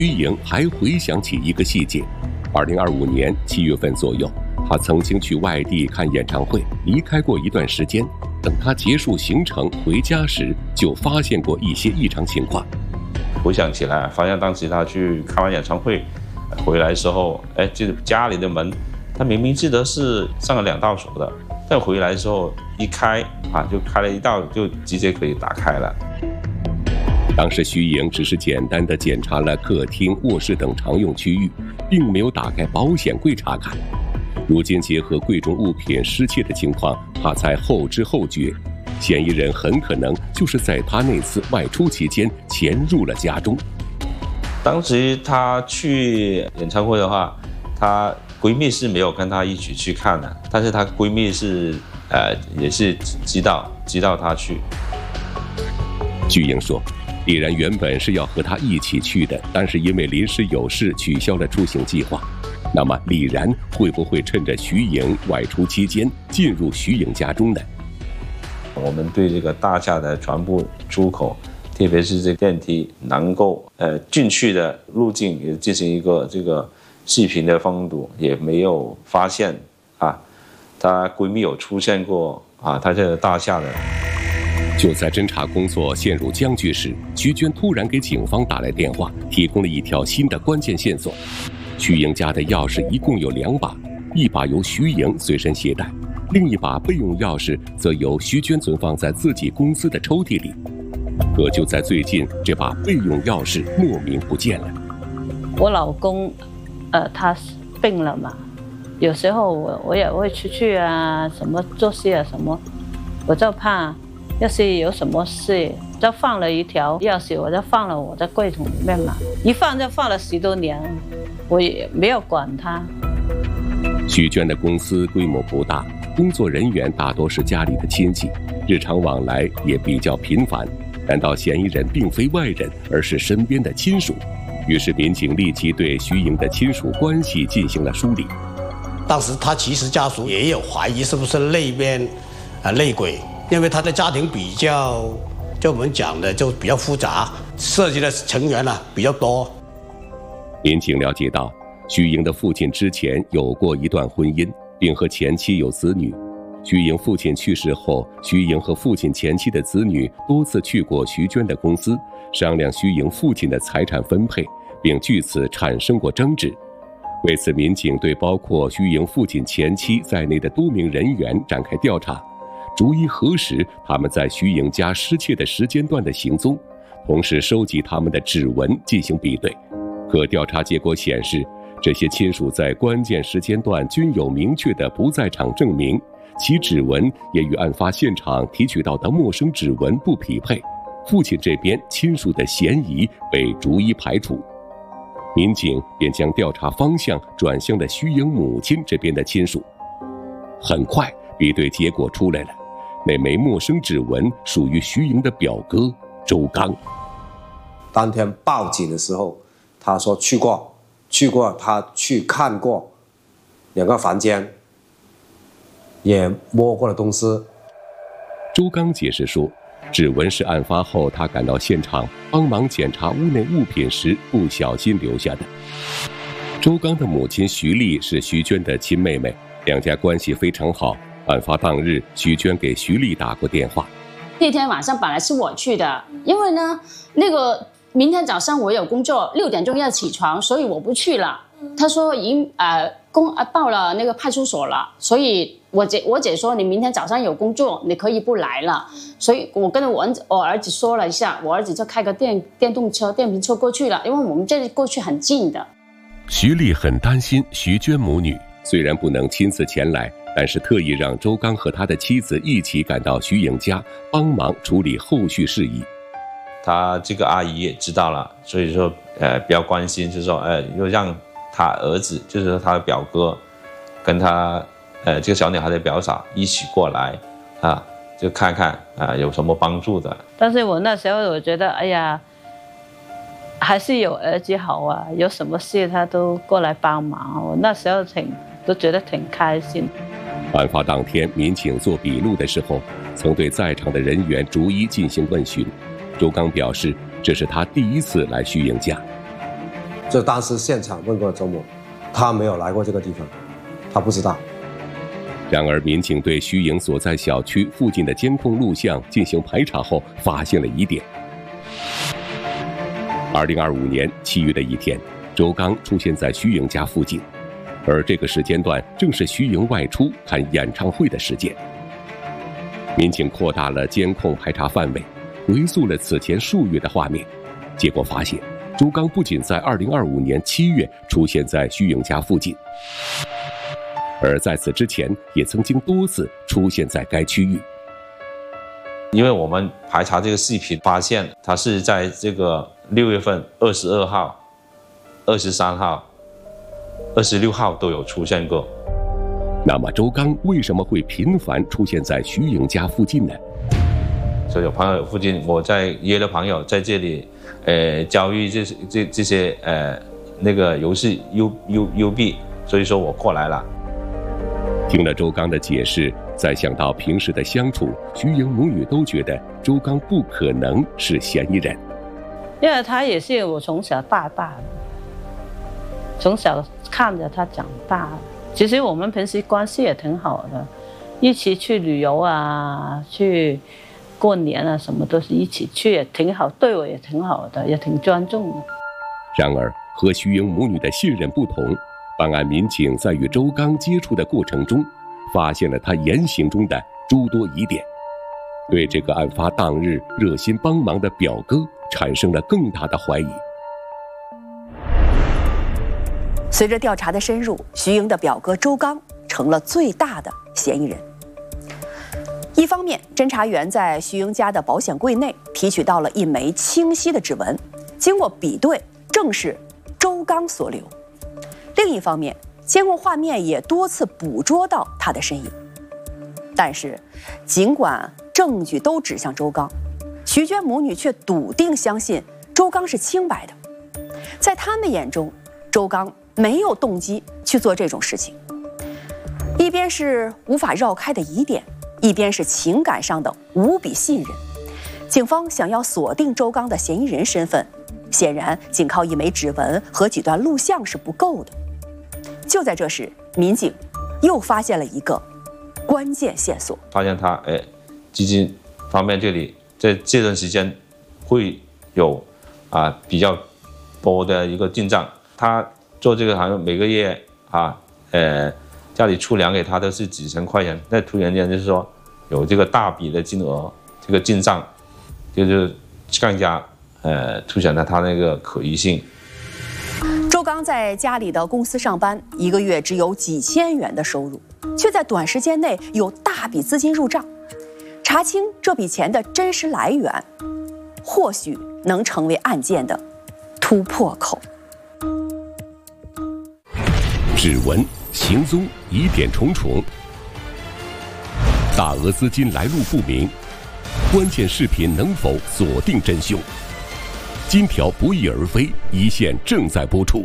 徐莹还回想起一个细节：2025年7月份左右，他曾经去外地看演唱会，离开过一段时间。等他结束行程回家时，就发现过一些异常情况。 回想起来，发现当时他去看完演唱会回来的时候，就是家里的门，他明明记得是上了2道锁的，但回来的时候一开就开了1道，就直接可以打开了。 当时徐莹只是简单的检查了客厅、卧室等常用区域，并没有打开保险柜查看。如今结合贵重物品失窃的情况，他才后知后觉，嫌疑人很可能就是在他那次外出期间潜入了家中。 当时她去演唱会的话，她闺蜜是没有跟她一起去看的，但是她闺蜜是也是知道她去。 徐莹说，李然原本是要和她一起去的，但是因为临时有事取消了出行计划。那么李然会不会趁着徐莹外出期间进入徐莹家中呢？ 我们对这个大厦的全部出口，特别是这个电梯能够进去的路径也进行一个这个视频的封堵，也没有发现她闺蜜有出现过她这个大厦的。 就在侦查工作陷入僵局时，徐娟突然给警方打来电话，提供了一条新的关键线索。徐莹家的钥匙一共有2把，一把由徐莹随身携带，另一把备用钥匙则由徐娟存放在自己公司的抽屉里。可就在最近，这把备用钥匙莫名不见了。 我老公，他病了嘛，有时候我也会出去什么做事什么，我就怕要是有什么事，就放了一条钥匙，我就放了我的柜桶里面嘛，一放就放了10多年，我也没有管它。 徐娟的公司规模不大，工作人员大多是家里的亲戚，日常往来也比较频繁。难道嫌疑人并非外人，而是身边的亲属？于是民警立即对徐莹的亲属关系进行了梳理。 当时他其实家属也有怀疑是不是那边内鬼，因为他的家庭比较，就我们讲的就比较复杂，涉及的成员比较多。 民警了解到，徐莹的父亲之前有过一段婚姻，并和前妻有子女。徐莹父亲去世后，徐莹和父亲前妻的子女多次去过徐娟的公司，商量徐莹父亲的财产分配，并据此产生过争执。为此，民警对包括徐莹父亲前妻在内的多名人员展开调查，逐一核实他们在徐莹家失窃的时间段的行踪，同时收集他们的指纹进行比对。可调查结果显示，这些亲属在关键时间段均有明确的不在场证明，其指纹也与案发现场提取到的陌生指纹不匹配，父亲这边亲属的嫌疑被逐一排除。民警便将调查方向转向了徐莹母亲这边的亲属。很快，比对结果出来了，那枚陌生指纹属于徐莹的表哥周刚。 当天报警的时候，他说去过，他去看过2个房间，也摸过了东西。 周刚解释说，指纹是案发后他赶到现场帮忙检查屋内物品时不小心留下的。周刚的母亲徐丽是徐娟的亲妹妹，两家关系非常好。案发当日，徐娟给徐丽打过电话。 那天晚上本来是我去的，因为呢，明天早上我有工作，6点钟要起床，所以我不去了。他说已经报了那个派出所了，所以我姐说你明天早上有工作，你可以不来了。所以我跟我儿子说了一下，我儿子就开个电瓶车过去了，因为我们这里过去很近的。 徐丽很担心徐娟母女，虽然不能亲自前来，但是特意让周刚和他的妻子一起赶到徐颖家，帮忙处理后续事宜。 他这个阿姨也知道了，所以说比较关心，就是说又让他儿子，就是说他的表哥，跟他这个小女孩的表嫂一起过来就看看有什么帮助的。 但是我那时候我觉得，哎呀，还是有儿子好啊，有什么事他都过来帮忙，我那时候都觉得挺开心。 案发当天，民警做笔录的时候，曾对在场的人员逐一进行问询。周刚表示，这是他第一次来徐颖家。 就当时现场问过周某，他没有来过这个地方，他不知道。 然而，民警对徐莹所在小区附近的监控录像进行排查后，发现了疑点。2025年7月的一天，周刚出现在徐莹家附近，而这个时间段正是徐莹外出看演唱会的时间。民警扩大了监控排查范围，回溯了此前数月的画面，结果发现，周刚不仅在2025年7月出现在徐莹家附近，而在此之前也曾经多次出现在该区域。 因为我们排查这个视频，发现他是在这个6月份22号、23号、26号都有出现过。 那么周刚为什么会频繁出现在徐莹家附近呢？ 所以有朋友附近，我在约了朋友在这里，交易这些那个游戏 U 币，所以说我过来了。 听了周刚的解释，再想到平时的相处，徐莹母女都觉得周刚不可能是嫌疑人， 因为他也是我从小大的，从小看着他长大。其实我们平时关系也挺好的，一起去旅游啊，去过年啊，什么都是一起去，也挺好，对我也挺好的，也挺尊重的。 然而，和徐莹母女的信任不同，办案民警在与周刚接触的过程中，发现了他言行中的诸多疑点，对这个案发当日热心帮忙的表哥产生了更大的怀疑。 随着调查的深入，徐莹的表哥周刚成了最大的嫌疑人。一方面，侦查员在徐莹家的保险柜内提取到了一枚清晰的指纹，经过比对，正是周刚所留。另一方面，监控画面也多次捕捉到他的身影。但是，尽管证据都指向周刚，徐娟母女却笃定相信周刚是清白的。在他们眼中，周刚没有动机去做这种事情，一边是无法绕开的疑点，一边是情感上的无比信任。警方想要锁定周刚的嫌疑人身份，显然仅靠一枚指纹和几段录像是不够的。就在这时，民警又发现了一个关键线索， 发现他基金方面这里在这段时间会有比较多的一个进账，他做这个好像每个月家里出粮给他都是几千块钱，那突然间就是说有这个大笔的金额，这个进账就是更加凸显了他那个可疑性。 周刚在家里的公司上班，一个月只有几千元的收入，却在短时间内有大笔资金入账。查清这笔钱的真实来源，或许能成为案件的突破口。 指纹、行踪疑点重重，大额资金来路不明，关键视频能否锁定真凶？金条不翼而飞，一线正在播出。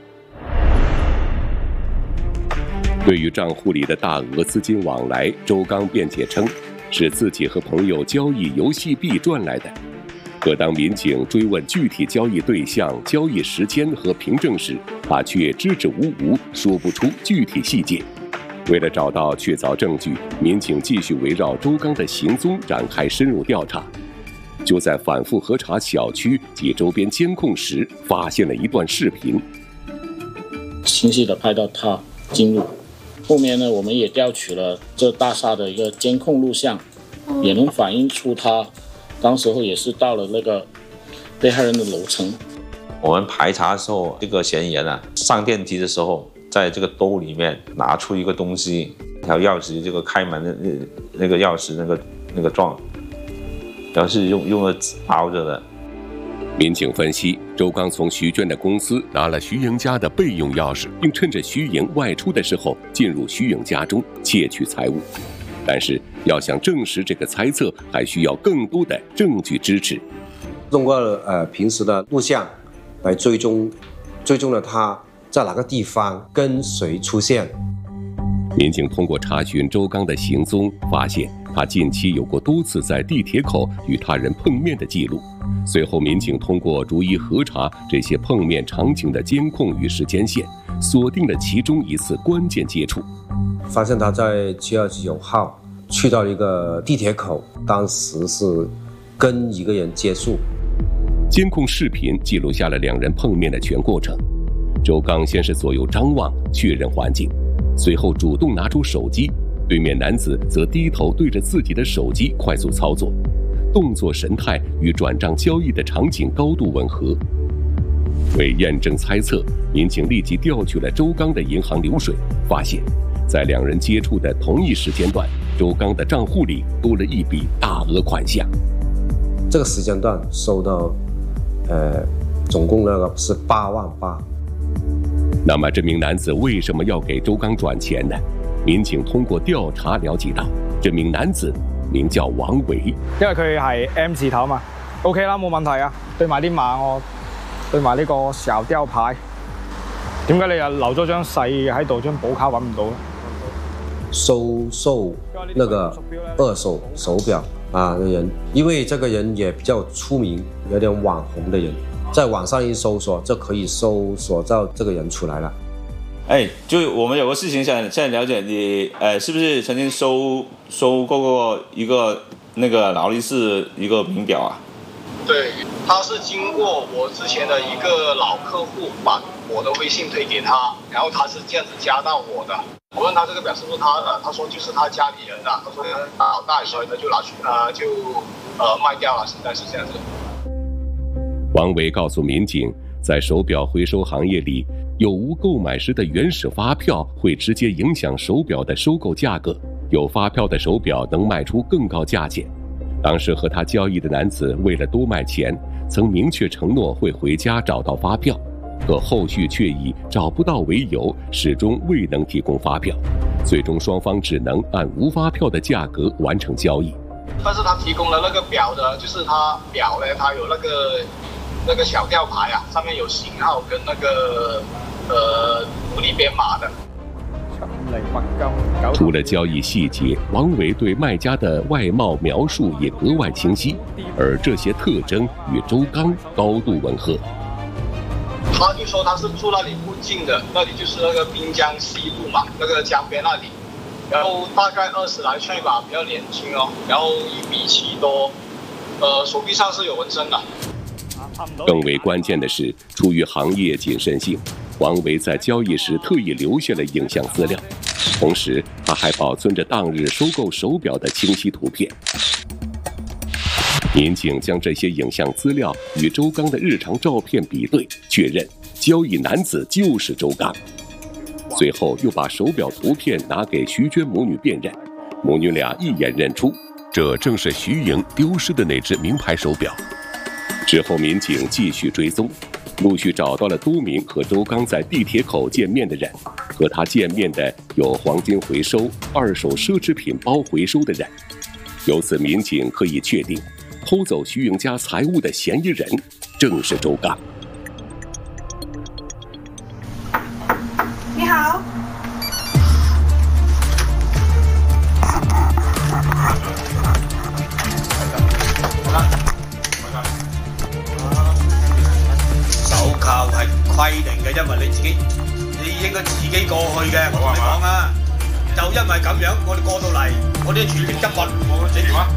对于账户里的大额资金往来，周刚辩解称是自己和朋友交易游戏币赚来的。可当民警追问具体交易对象、交易时间和凭证时，他却支支吾吾，说不出具体细节。为了找到确凿证据，民警继续围绕周刚的行踪展开深入调查。就在反复核查小区及周边监控时，发现了一段视频， 清晰的拍到他进入。后面呢，我们也调取了这大厦的一个监控录像，也能反映出他当时候也是到了那个被害人的楼层。 我们排查的时候，这个嫌疑人上电梯的时候，在这个兜里面拿出一个东西，一条钥匙，这个开门的那个钥匙那个状，然后是用了纸包着的。 民警分析，周刚从徐娟的公司拿了徐莹家的备用钥匙，并趁着徐莹外出的时候进入徐莹家中窃取财物。但是要想证实这个猜测，还需要更多的证据支持。 通过平时的录像来追踪了他在哪个地方跟谁出现。 民警通过查询周刚的行踪，发现他近期有过多次在地铁口与他人碰面的记录。随后，民警通过逐一核查这些碰面场景的监控与时间线，锁定了其中一次关键接触。 发现他在7月9号去到一个地铁口，当时是跟一个人接触。 监控视频记录下了两人碰面的全过程。周刚先是左右张望，确认环境，随后主动拿出手机，对面男子则低头对着自己的手机快速操作，动作神态与转账交易的场景高度吻合。为验证猜测，民警立即调取了周刚的银行流水，发现在两人接触的同一时间段，周刚的账户里多了一笔大额款项。 这个时间段收到总共那个是8万8。 那么这名男子为什么要给周刚转钱呢？民警通過調查了解到，這名男子名叫王偉， 因為佢係 M 字頭嘛 ，OK 啦，冇問題啊。對埋啲碼我對埋呢個小雕牌，點解你又留咗張細喺度，張保卡揾唔到咧？ 收受那個2手手錶啊的人，因為這個人也比較出名，有點網紅的人，在網上一搜索就可以搜索到這個人出來了。 就我們有個事情想了解你，是不是曾經收購過一個那個勞力士一個名錶啊？ 對，他是經過我之前的一個老客戶把我的微信推給他，然後他是這樣子加到我的。我問他這個錶是不是他的，他說就是他家裡人的，他說他好大，所以他就拿去就賣掉了，現在是這樣子。 王偉告訴民警，在手錶回收行業裡，有無購買時的原始發票會直接影響手錶的收購價格，有發票的手錶能賣出更高價錢。當時和他交易的男子為了多賣錢，曾明確承諾會回家找到發票，可後續卻以找不到為由，始終未能提供發票，最終雙方只能按無發票的價格完成交易。 但是他提供了那個錶的，就是他錶呢，他有那個小吊牌啊，上面有型號跟那個獨立編碼的。 除了交易細節，王偉對賣家的外貌描述也格外清晰，而這些特徵與周剛高度吻合。 他就說他是住那裡附近的，那裡就是那個濱江西路嘛，那個江邊那裡，然後大概20來歲吧，比較年輕哦，然後1米7多，手臂上是有紋身的。 更為關鍵的是，出於行業謹慎性，王偉在交易時特意留下了影像資料，同時他還保存着當日收購手錶的清晰圖片。民警將這些影像資料與周剛的日常照片比對，確認交易男子就是周剛。隨後又把手錶圖片拿給徐娟母女辨認，母女倆一眼認出，這正是徐瑩丟失的那隻名牌手錶。之後，民警繼續追蹤，陸續找到了多名和周剛在地鐵口見面的人，和他見面的有黃金回收、二手奢侈品包回收的人。由此，民警可以確定，偷走徐瑩家財物的嫌疑人正是周剛。 你好。 靠係規定嘅，因為你應該自己過去嘅。我同你講啊，就因為咁樣，我哋過到嚟，我哋全力執法。你電話。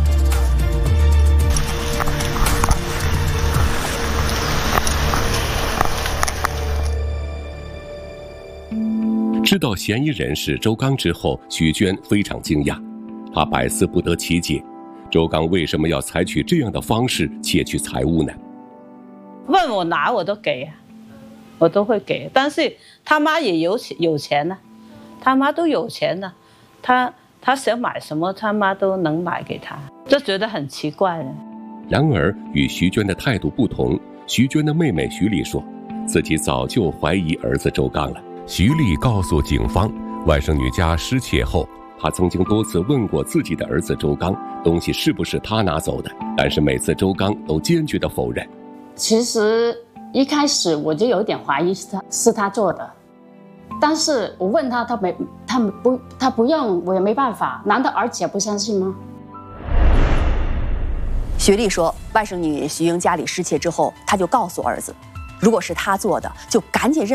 知道嫌疑人是周剛之後，徐娟非常驚訝，她百思不得其解，周剛為什麼要採取這樣的方式竊取財物呢？ 問我拿我都給啊，我都會給，但是他媽也有錢呢，他媽都有錢呢，他想買什麼，他媽都能買給他，就覺得很奇怪了。 然而與徐娟的態度不同，徐娟的妹妹徐麗說，自己早就懷疑兒子周剛了。徐麗告訴警方，外甥女家失竊後，她曾經多次問過自己的兒子周剛，東西是不是他拿走的，但是每次周剛都堅決地否認。 其實一開始我就有點懷疑是他做的，但是我問他，他不用，我也沒辦法。難道兒子也不相信嗎？ 许丽说，外甥女徐英家里失窃之后，她就告诉儿子，如果是她做的，就赶紧认。